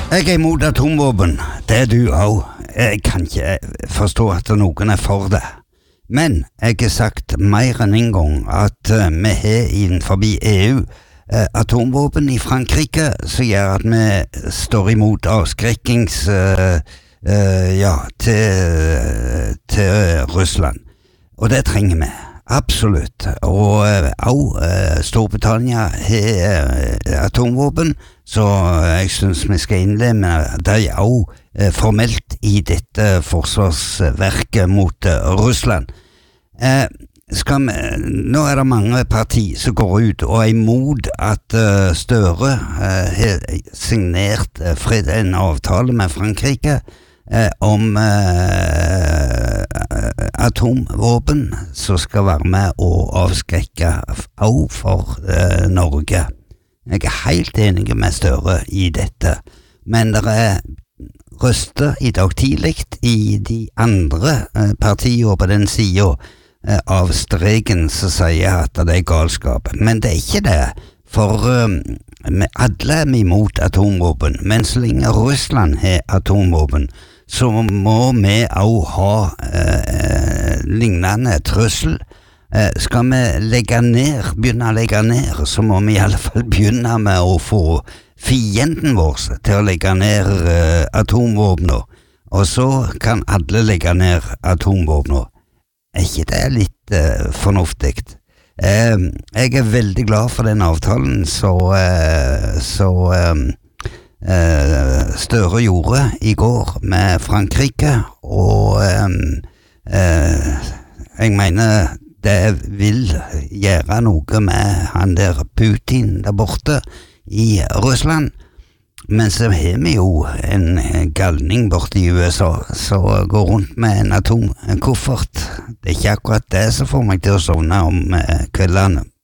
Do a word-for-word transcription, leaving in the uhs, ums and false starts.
Jeg er imot atomvåpen, det er du også. Jeg kan ikke forstå at noen er for det. Men jeg har sagt mer enn en gang at uh, vi har innenfor E U uh, atomvåpen i Frankrike, som gjør at vi står imot avskrekkings uh, uh, ja, til, til Russland. Og det trenger vi. Absolutt, og også uh, Storbritannia har uh, atomvåpen, så jeg synes vi skal innlemme de også uh, formelt i dette forsvarsverket mot uh, Russland. Uh, skal vi, nå er det mange partier som går ut og er imot at uh, Støre uh, har signert uh, fred, en avtale med Frankrike uh, om uh, atomvåpen som skal være med og avskrekke også for uh, Norge. Jeg er helt enig med Støre i dette, men det er røster i dag tidlig i de andre uh, partiene på den siden uh, av streken som sier at det er galskap. Men det er ikke det, for uh, alle er imot atomvåpen, men så lenge Russland har atomvåpen, så må vi også ha eh, lignende trussel. Eh, skal vi legge ned, begynne å legge ned, så må vi i alle fall begynne med å få fienden vår til å legge ned eh, atomvåpner, og så kan alle legge ned atomvåpner. Er ikke det litt eh, fornuftig? Eh, jeg er veldig glad for den avtalen, så, eh, så eh, Uh, Støre gjorde i går med Frankrike, og um, uh, jeg mener det vil gjøre noe med han der Putin der borte i Russland, men så har vi jo en galning borte i U S A som går rundt med en atomkoffert. Det er ikke akkurat det som får meg til å sovne om uh, kveldene.